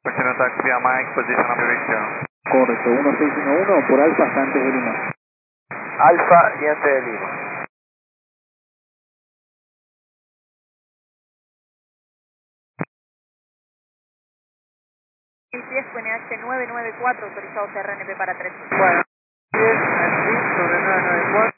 Cuestión taxi a Mike, position of direction. Correcto, 1611 por Alfa antes de Lima. Alfa y antes de Lima. ICS QNH 994, autorizado CRNP para 3. Bueno, 10 en sí sobre 994.